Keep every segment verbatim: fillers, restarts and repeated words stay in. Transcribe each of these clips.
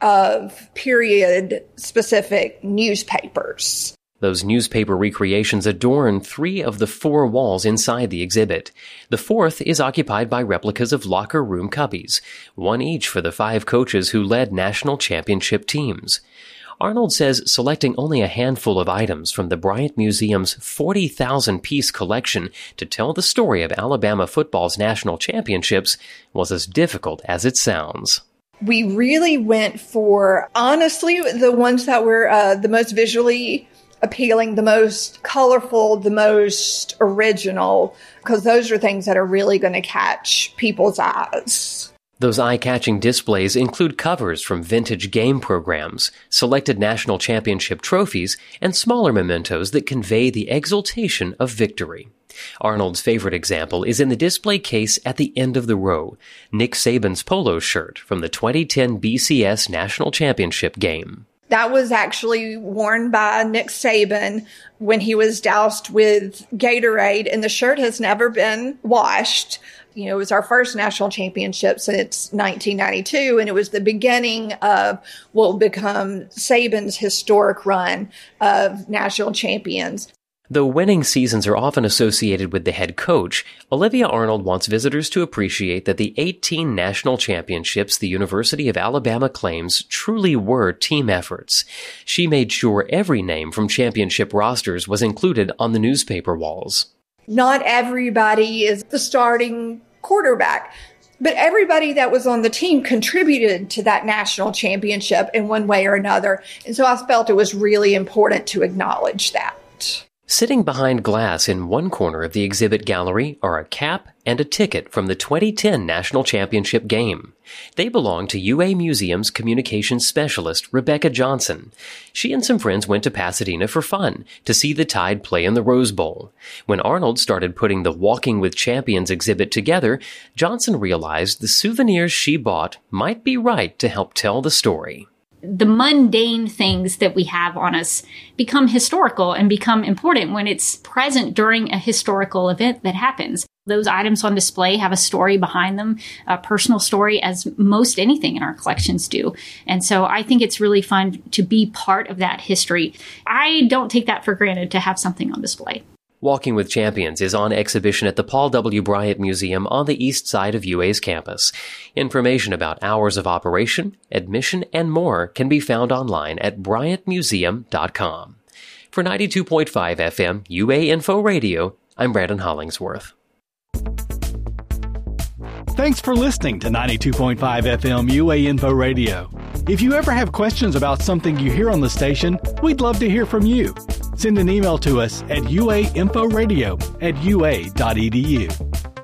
of period-specific newspapers. Those newspaper recreations adorn three of the four walls inside the exhibit. The fourth is occupied by replicas of locker room cubbies, one each for the five coaches who led national championship teams. Arnold says selecting only a handful of items from the Bryant Museum's forty thousand piece collection to tell the story of Alabama football's national championships was as difficult as it sounds. We really went for, honestly, the ones that were uh, the most visually appealing, the most colorful, the most original, because those are things that are really going to catch people's eyes. Those eye-catching displays include covers from vintage game programs, selected national championship trophies, and smaller mementos that convey the exultation of victory. Arnold's favorite example is in the display case at the end of the row, Nick Saban's polo shirt from the twenty ten B C S National Championship game. That was actually worn by Nick Saban when he was doused with Gatorade, and the shirt has never been washed. You know, it was our first national championship since nineteen ninety-two, and it was the beginning of what will become Saban's historic run of national champions. Though winning seasons are often associated with the head coach, Olivia Arnold wants visitors to appreciate that the eighteen national championships the University of Alabama claims truly were team efforts. She made sure every name from championship rosters was included on the newspaper walls. Not everybody is the starting quarterback, but everybody that was on the team contributed to that national championship in one way or another. And so I felt it was really important to acknowledge that. Sitting behind glass in one corner of the exhibit gallery are a cap and a ticket from the twenty ten National Championship game. They belong to U A Museum's communications specialist, Rebecca Johnson. She and some friends went to Pasadena for fun to see the Tide play in the Rose Bowl. When Arnold started putting the Walking with Champions exhibit together, Johnson realized the souvenirs she bought might be right to help tell the story. The mundane things that we have on us become historical and become important when it's present during a historical event that happens. Those items on display have a story behind them, a personal story, as most anything in our collections do. And so I think it's really fun to be part of that history. I don't take that for granted to have something on display. Walking with Champions is on exhibition at the Paul W. Bryant Museum on the east side of U A's campus. Information about hours of operation, admission, and more can be found online at bryant museum dot com. For ninety-two point five F M U A Info Radio, I'm Brandon Hollingsworth. Thanks for listening to ninety-two point five F M U A Info Radio. If you ever have questions about something you hear on the station, we'd love to hear from you. Send an email to us at uainforadio at ua.edu.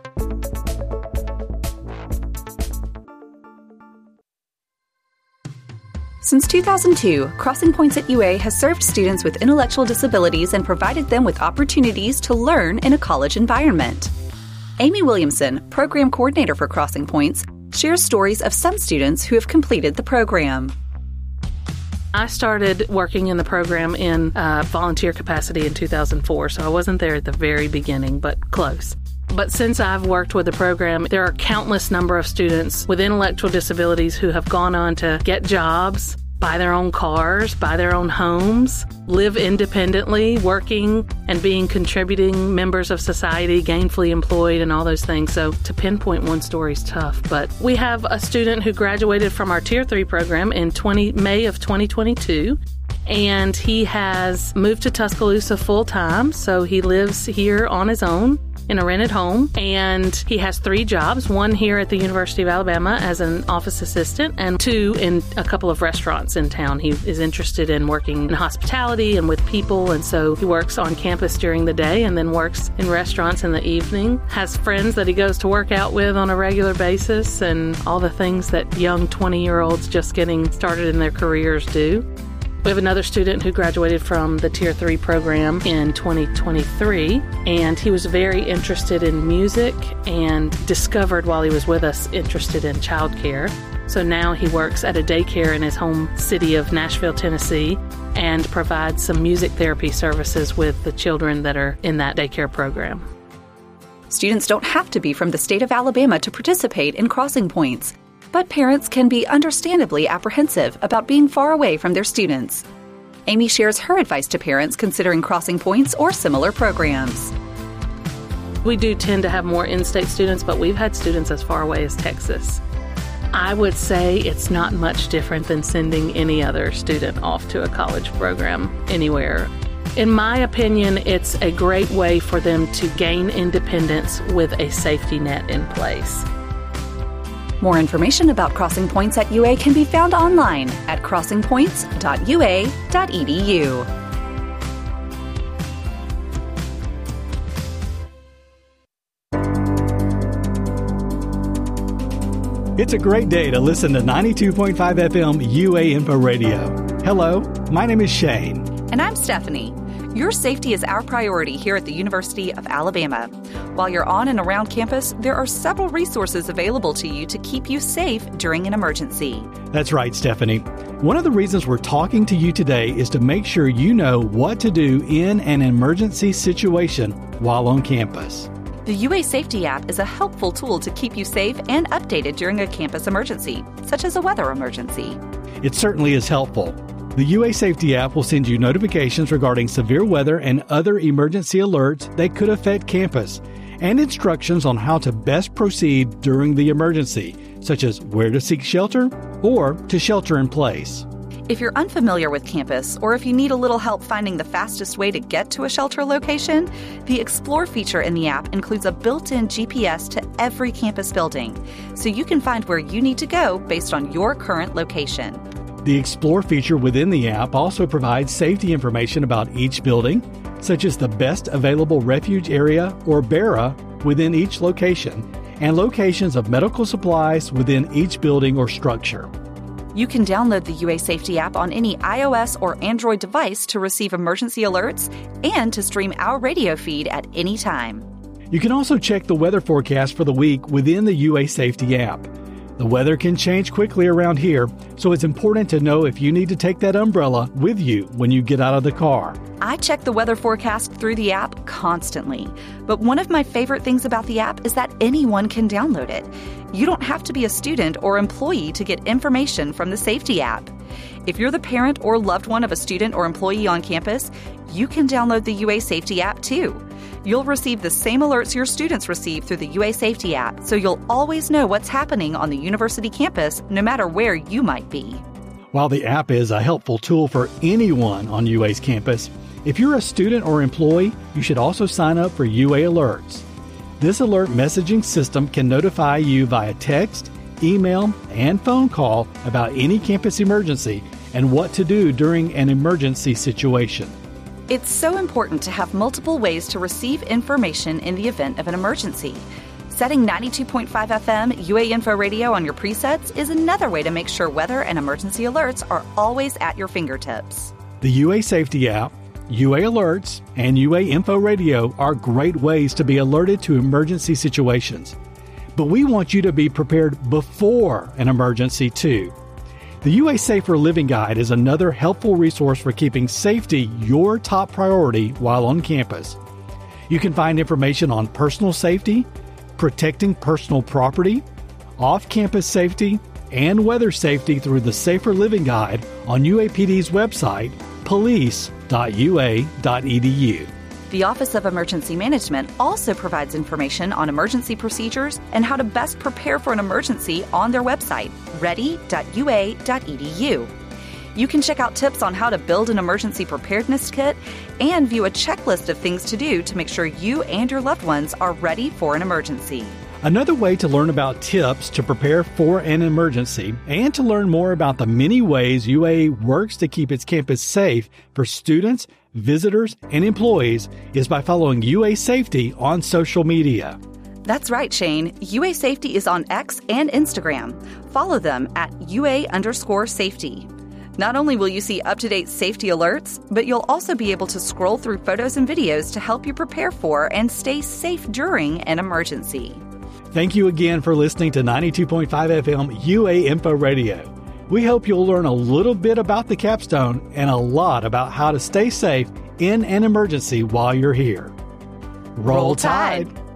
Since two thousand two, Crossing Points at U A has served students with intellectual disabilities and provided them with opportunities to learn in a college environment. Amy Williamson, Program Coordinator for Crossing Points, shares stories of some students who have completed the program. I started working in the program in uh, volunteer capacity in two thousand four, so I wasn't there at the very beginning, but close. But since I've worked with the program, there are countless number of students with intellectual disabilities who have gone on to get jobs, buy their own cars, buy their own homes, live independently, working and being contributing members of society, gainfully employed, and all those things. So to pinpoint one story is tough. But we have a student who graduated from our Tier three program in May of twenty twenty-two. And he has moved to Tuscaloosa full-time, so he lives here on his own in a rented home, and he has three jobs, one here at the University of Alabama as an office assistant, and two in a couple of restaurants in town. He is interested in working in hospitality and with people, and so he works on campus during the day and then works in restaurants in the evening, has friends that he goes to work out with on a regular basis, and all the things that young twenty-year-olds just getting started in their careers do. We have another student who graduated from the Tier three program in twenty twenty-three, and he was very interested in music and discovered while he was with us interested in childcare. So now he works at a daycare in his home city of Nashville, Tennessee, and provides some music therapy services with the children that are in that daycare program. Students don't have to be from the state of Alabama to participate in Crossing Points. but parents can be understandably apprehensive about being far away from their students. Amy shares her advice to parents considering Crossing Points or similar programs. We do tend to have more in-state students, but we've had students as far away as Texas. I would say it's not much different than sending any other student off to a college program anywhere. In my opinion, it's a great way for them to gain independence with a safety net in place. More information about Crossing Points at U A can be found online at crossing points dot u a dot e d u. It's a great day to listen to ninety-two point five F M U A Info Radio. Hello, my name is Shane. And I'm Stephanie. Your safety is our priority here at the University of Alabama. While you're on and around campus, there are several resources available to you to keep you safe during an emergency. That's right, Stephanie. One of the reasons we're talking to you today is to make sure you know what to do in an emergency situation while on campus. The U A Safety app is a helpful tool to keep you safe and updated during a campus emergency, such as a weather emergency. It certainly is helpful. The U A Safety app will send you notifications regarding severe weather and other emergency alerts that could affect campus, and instructions on how to best proceed during the emergency, such as where to seek shelter or to shelter in place. If you're unfamiliar with campus, or if you need a little help finding the fastest way to get to a shelter location, the Explore feature in the app includes a built-in G P S to every campus building, so you can find where you need to go based on your current location. The Explore feature within the app also provides safety information about each building, such as the best available refuge area or B E R A within each location, and locations of medical supplies within each building or structure. You can download the U A Safety app on any iOS or Android device to receive emergency alerts and to stream our radio feed at any time. You can also check the weather forecast for the week within the U A Safety app. The weather can change quickly around here, so it's important to know if you need to take that umbrella with you when you get out of the car. I check the weather forecast through the app constantly, but one of my favorite things about the app is that anyone can download it. You don't have to be a student or employee to get information from the Safety app. If you're the parent or loved one of a student or employee on campus, you can download the U A Safety app too. You'll receive the same alerts your students receive through the U A Safety app, so you'll always know what's happening on the university campus, no matter where you might be. While the app is a helpful tool for anyone on U A's campus, if you're a student or employee, you should also sign up for U A Alerts. This alert messaging system can notify you via text, email, and phone call about any campus emergency and what to do during an emergency situation. It's so important to have multiple ways to receive information in the event of an emergency. Setting ninety-two point five F M U A Info Radio on your presets is another way to make sure weather and emergency alerts are always at your fingertips. The U A Safety app, U A Alerts, and U A Info Radio are great ways to be alerted to emergency situations. But we want you to be prepared before an emergency too. The U A Safer Living Guide is another helpful resource for keeping safety your top priority while on campus. You can find information on personal safety, protecting personal property, off-campus safety, and weather safety through the Safer Living Guide on U A P D's website, police dot u a dot e d u. The Office of Emergency Management also provides information on emergency procedures and how to best prepare for an emergency on their website, ready dot u a dot e d u. You can check out tips on how to build an emergency preparedness kit and view a checklist of things to do to make sure you and your loved ones are ready for an emergency. Another way to learn about tips to prepare for an emergency and to learn more about the many ways U A works to keep its campus safe for students, visitors, and employees is by following U A Safety on social media. That's right, Shane. U A Safety is on X and Instagram. Follow them at U A underscore safety. Not only will you see up-to-date safety alerts, but you'll also be able to scroll through photos and videos to help you prepare for and stay safe during an emergency. Thank you again for listening to ninety-two point five F M U A Info Radio. We hope you'll learn a little bit about the capstone and a lot about how to stay safe in an emergency while you're here. Roll, Roll Tide!